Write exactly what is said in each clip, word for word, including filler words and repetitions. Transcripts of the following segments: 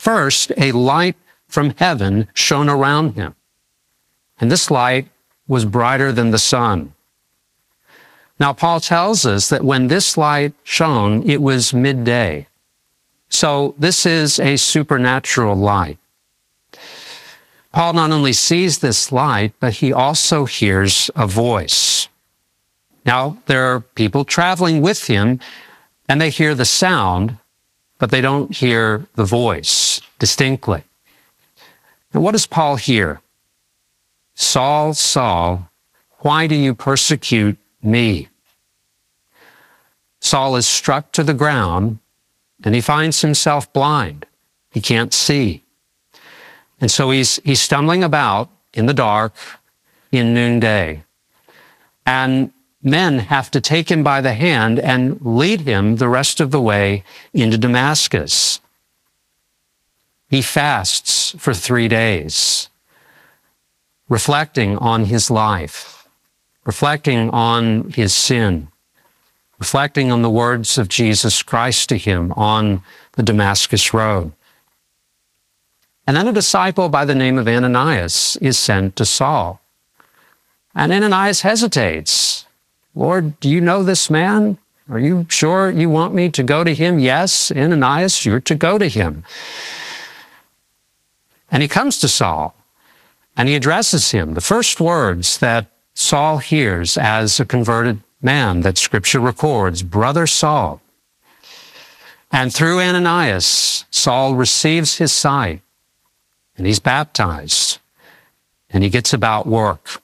First, a light from heaven shone around him, and this light was brighter than the sun. Now, Paul tells us that when this light shone, it was midday. So this is a supernatural light. Paul not only sees this light, but he also hears a voice. Now, there are people traveling with him, and they hear the sound, but they don't hear the voice distinctly. And what does Paul hear? Saul, Saul, why do you persecute me? Saul is struck to the ground, and he finds himself blind. He can't see. And so he's, he's stumbling about in the dark in noonday. And men have to take him by the hand and lead him the rest of the way into Damascus. He fasts for three days, reflecting on his life, reflecting on his sin, reflecting on the words of Jesus Christ to him on the Damascus road. And then a disciple by the name of Ananias is sent to Saul. And Ananias hesitates. Lord, do you know this man? Are you sure you want me to go to him? Yes, Ananias, you're to go to him. And he comes to Saul, and he addresses him. The first words that Saul hears as a converted man that Scripture records, Brother Saul. And through Ananias, Saul receives his sight, and he's baptized, and he gets about work.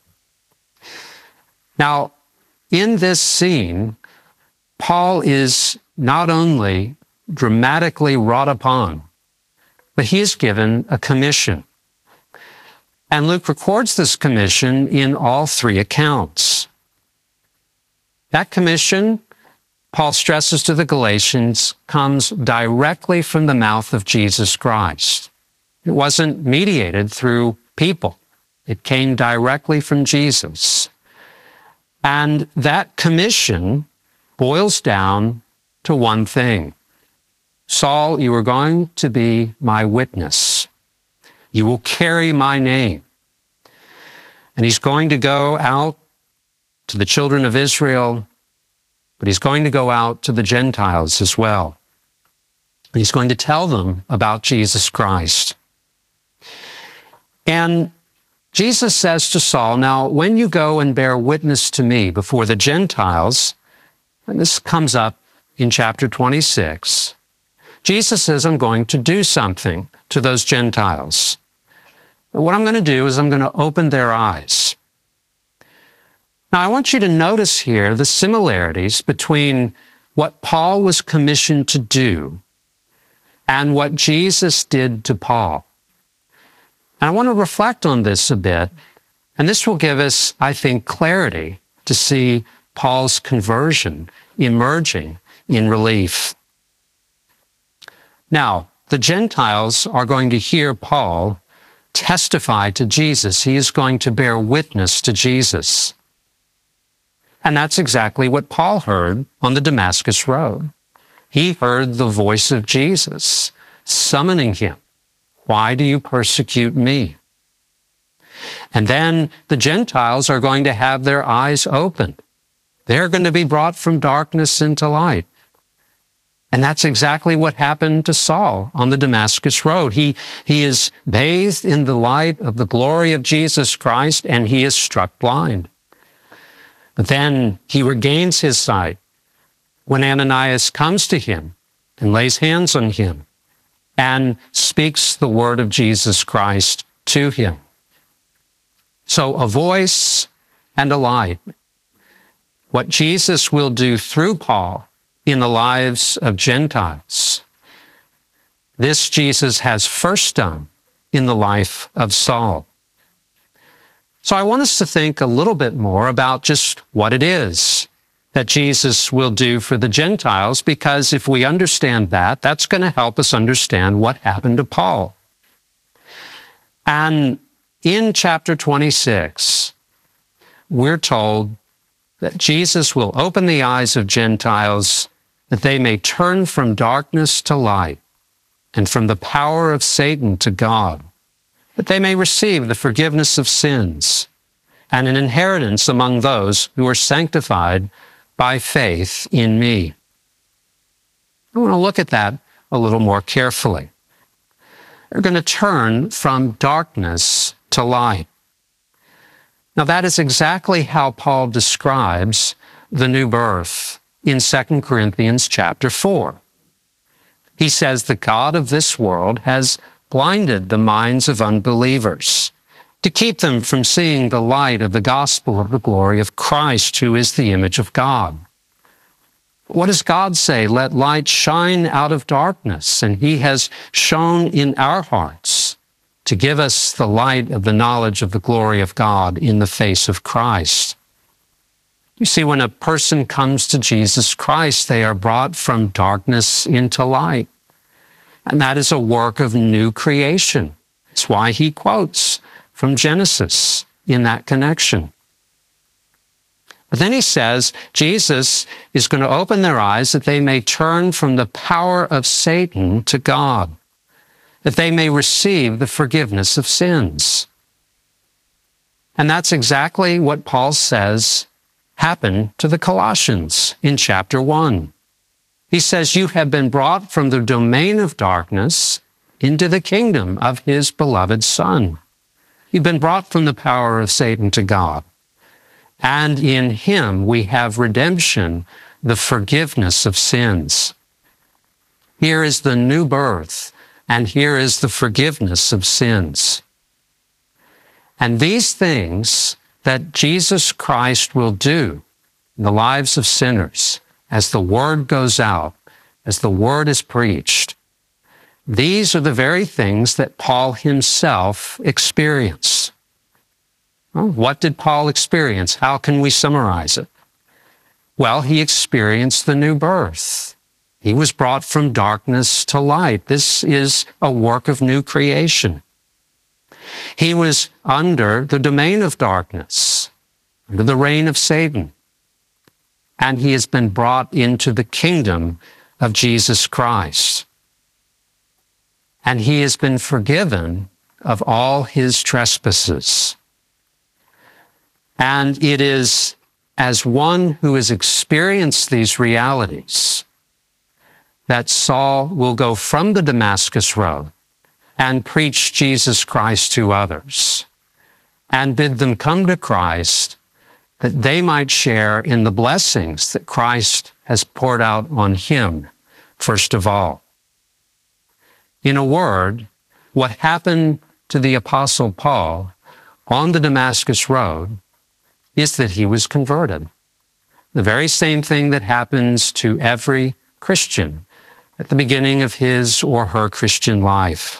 Now, in this scene, Paul is not only dramatically wrought upon, but he is given a commission. And Luke records this commission in all three accounts. That commission, Paul stresses to the Galatians, comes directly from the mouth of Jesus Christ. It wasn't mediated through people. It came directly from Jesus. And that commission boils down to one thing. Saul, you are going to be my witness. You will carry my name. And he's going to go out to the children of Israel, but he's going to go out to the Gentiles as well. And he's going to tell them about Jesus Christ. And Jesus says to Saul, now, when you go and bear witness to me before the Gentiles, and this comes up in chapter twenty-six, Jesus says, I'm going to do something to those Gentiles. What I'm going to do is I'm going to open their eyes. Now, I want you to notice here the similarities between what Paul was commissioned to do and what Jesus did to Paul. And I want to reflect on this a bit, and this will give us, I think, clarity to see Paul's conversion emerging in relief. Now, the Gentiles are going to hear Paul testify to Jesus. He is going to bear witness to Jesus. And that's exactly what Paul heard on the Damascus road. He heard the voice of Jesus summoning him. Why do you persecute me? And then the Gentiles are going to have their eyes opened. They're going to be brought from darkness into light. And that's exactly what happened to Saul on the Damascus road. He, he is bathed in the light of the glory of Jesus Christ, and he is struck blind. But then he regains his sight when Ananias comes to him and lays hands on him and speaks the word of Jesus Christ to him. So a voice and a light. What Jesus will do through Paul in the lives of Gentiles, this Jesus has first done in the life of Saul. So I want us to think a little bit more about just what it is that Jesus will do for the Gentiles, because if we understand that, that's going to help us understand what happened to Paul. And in chapter twenty-six, we're told that Jesus will open the eyes of Gentiles that they may turn from darkness to light and from the power of Satan to God, that they may receive the forgiveness of sins and an inheritance among those who are sanctified by faith in me. I want to look at that a little more carefully. They're going to turn from darkness to light. Now, that is exactly how Paul describes the new birth in Second Corinthians chapter four. He says, the God of this world has blinded the minds of unbelievers to keep them from seeing the light of the gospel of the glory of Christ, who is the image of God. What does God say? Let light shine out of darkness, and he has shone in our hearts to give us the light of the knowledge of the glory of God in the face of Christ. You see, when a person comes to Jesus Christ, they are brought from darkness into light. And that is a work of new creation. It's why he quotes from Genesis in that connection. But then he says Jesus is going to open their eyes that they may turn from the power of Satan to God, that they may receive the forgiveness of sins. And that's exactly what Paul says happened to the Colossians in chapter one. He says, you have been brought from the domain of darkness into the kingdom of his beloved Son. You've been brought from the power of Satan to God. And in him we have redemption, the forgiveness of sins. Here is the new birth, and here is the forgiveness of sins. And these things that Jesus Christ will do in the lives of sinners, as the word goes out, as the word is preached, these are the very things that Paul himself experienced. Well, what did Paul experience? How can we summarize it? Well, he experienced the new birth. He was brought from darkness to light. This is a work of new creation. He was under the domain of darkness, under the reign of Satan. And he has been brought into the kingdom of Jesus Christ. And he has been forgiven of all his trespasses. And it is as one who has experienced these realities that Saul will go from the Damascus Road and preach Jesus Christ to others and bid them come to Christ that they might share in the blessings that Christ has poured out on him, first of all. In a word, what happened to the Apostle Paul on the Damascus Road is that he was converted. The very same thing that happens to every Christian at the beginning of his or her Christian life.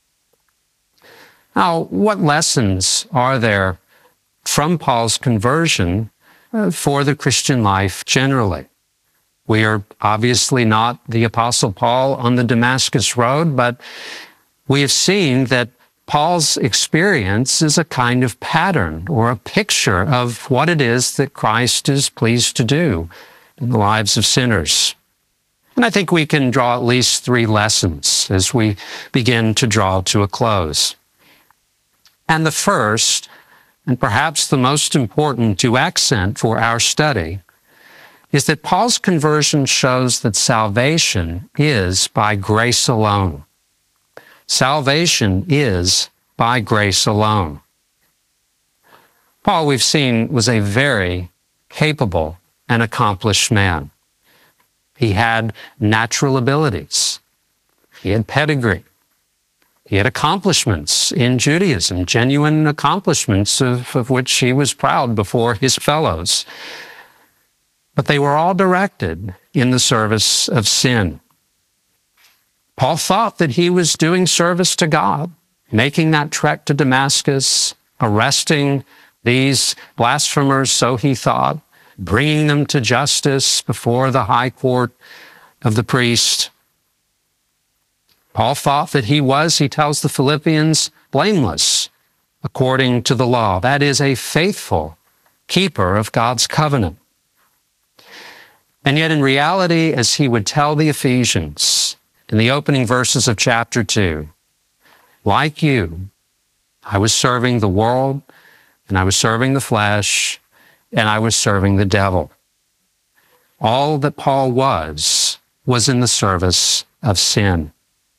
Now, what lessons are there from Paul's conversion uh, for the Christian life generally? We are obviously not the Apostle Paul on the Damascus Road, but we have seen that Paul's experience is a kind of pattern or a picture of what it is that Christ is pleased to do in the lives of sinners. And I think we can draw at least three lessons as we begin to draw to a close. And the first, and perhaps the most important to accent for our study, is that Paul's conversion shows that salvation is by grace alone. Salvation is by grace alone. Paul, we've seen, was a very capable and accomplished man. He had natural abilities. He had pedigree. He had accomplishments in Judaism, genuine accomplishments of, of which he was proud before his fellows. But they were all directed in the service of sin. Paul thought that he was doing service to God, making that trek to Damascus, arresting these blasphemers, so he thought, bringing them to justice before the high court of the priest. Paul thought that he was, he tells the Philippians, blameless according to the law. That is, a faithful keeper of God's covenant. And yet in reality, as he would tell the Ephesians, in the opening verses of chapter two. Like you, I was serving the world, and I was serving the flesh, and I was serving the devil. All that Paul was, was in the service of sin.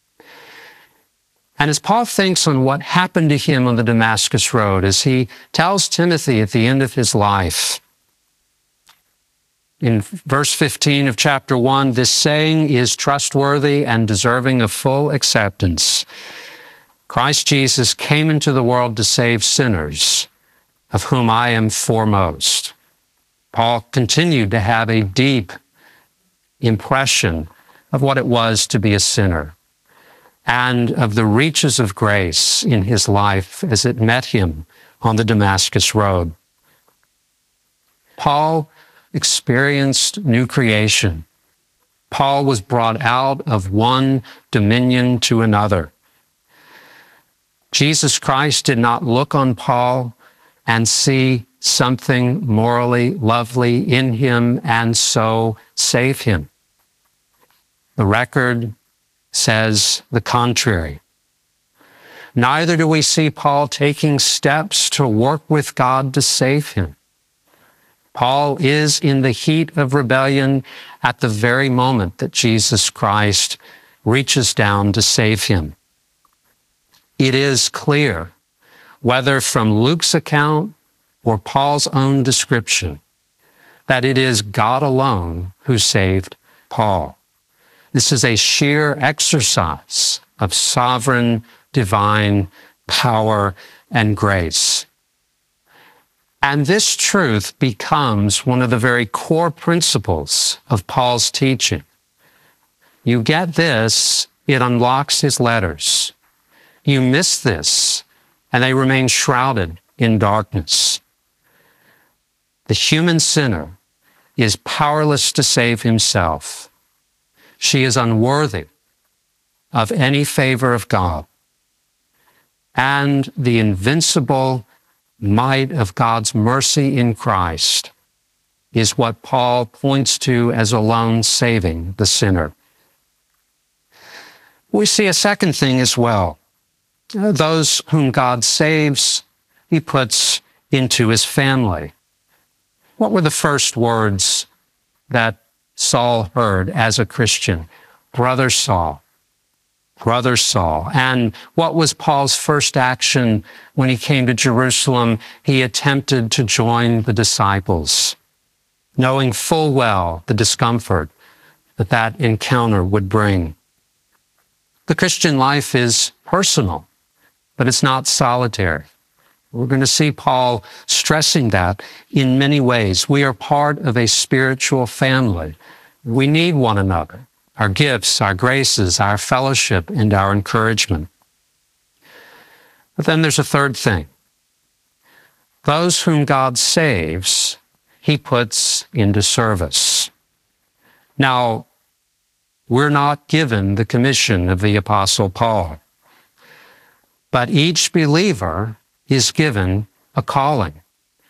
And as Paul thinks on what happened to him on the Damascus Road, as he tells Timothy at the end of his life, in verse fifteen of chapter one, this saying is trustworthy and deserving of full acceptance. Christ Jesus came into the world to save sinners, of whom I am foremost. Paul continued to have a deep impression of what it was to be a sinner and of the reaches of grace in his life as it met him on the Damascus Road. Paul experienced new creation. Paul was brought out of one dominion to another. Jesus Christ did not look on Paul and see something morally lovely in him and so save him. The record says the contrary. Neither do we see Paul taking steps to work with God to save him. Paul is in the heat of rebellion at the very moment that Jesus Christ reaches down to save him. It is clear, whether from Luke's account or Paul's own description, that it is God alone who saved Paul. This is a sheer exercise of sovereign, divine power and grace. And this truth becomes one of the very core principles of Paul's teaching. You get this, it unlocks his letters. You miss this, and they remain shrouded in darkness. The human sinner is powerless to save himself. She is unworthy of any favor of God. And the invincible might of God's mercy in Christ is what Paul points to as alone saving the sinner. We see a second thing as well. Those whom God saves, he puts into his family. What were the first words that Saul heard as a Christian? Brother Saul. Brother Saul. And what was Paul's first action when he came to Jerusalem? He attempted to join the disciples, knowing full well the discomfort that that encounter would bring. The Christian life is personal, but it's not solitary. We're going to see Paul stressing that in many ways. We are part of a spiritual family. We need one another. Our gifts, our graces, our fellowship, and our encouragement. But then there's a third thing. Those whom God saves, he puts into service. Now, we're not given the commission of the Apostle Paul, but each believer is given a calling.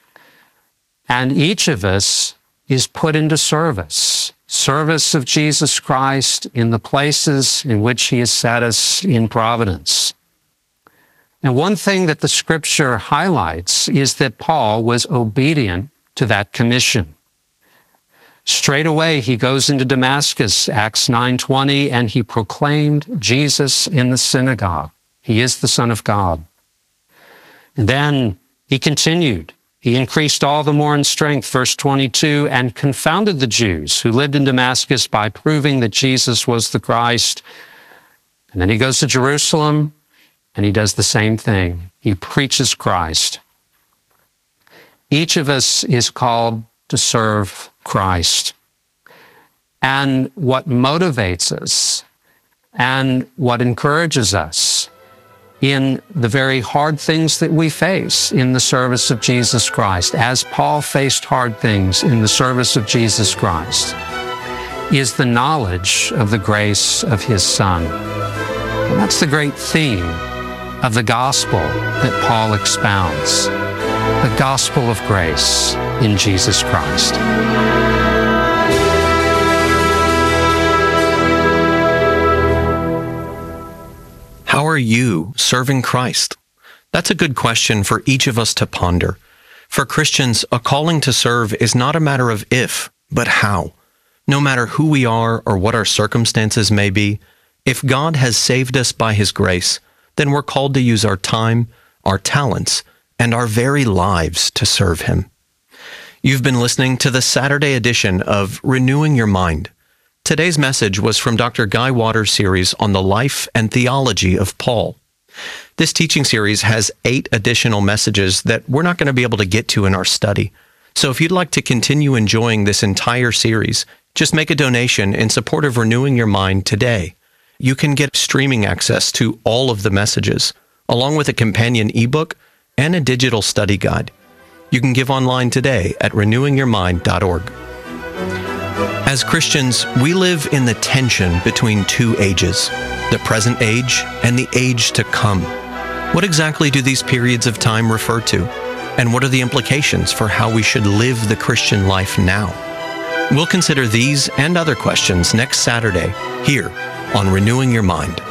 And each of us is put into service. Service of Jesus Christ in the places in which he has set us in providence. And one thing that the scripture highlights is that Paul was obedient to that commission. Straight away, he goes into Damascus, Acts nine twenty, and he proclaimed Jesus in the synagogue. He is the Son of God. And then he continued. He increased all the more in strength, verse twenty-two, and confounded the Jews who lived in Damascus by proving that Jesus was the Christ. And then he goes to Jerusalem, and he does the same thing. He preaches Christ. Each of us is called to serve Christ. And what motivates us and what encourages us in the very hard things that we face in the service of Jesus Christ, as Paul faced hard things in the service of Jesus Christ, is the knowledge of the grace of his Son. And that's the great theme of the gospel that Paul expounds, the gospel of grace in Jesus Christ. How are you serving Christ? That's a good question for each of us to ponder. For Christians, a calling to serve is not a matter of if, but how. No matter who we are or what our circumstances may be, if God has saved us by His grace, then we're called to use our time, our talents, and our very lives to serve Him. You've been listening to the Saturday edition of Renewing Your Mind. Today's message was from Doctor Guy Waters' series on the life and theology of Paul. This teaching series has eight additional messages that we're not going to be able to get to in our study. So if you'd like to continue enjoying this entire series, just make a donation in support of Renewing Your Mind today. You can get streaming access to all of the messages, along with a companion ebook and a digital study guide. You can give online today at renewing your mind dot org. As Christians, we live in the tension between two ages, the present age and the age to come. What exactly do these periods of time refer to? And what are the implications for how we should live the Christian life now? We'll consider these and other questions next Saturday here on Renewing Your Mind.